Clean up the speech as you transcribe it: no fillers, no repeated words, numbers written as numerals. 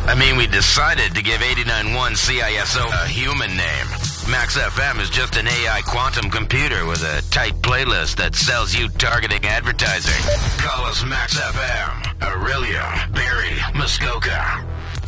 I mean, we decided to give 89.1 CISO a human name. Max FM is just an AI quantum computer with a tight playlist that sells you targeting advertising. Call us Max FM, Aurelia, Barrie, Muskoka.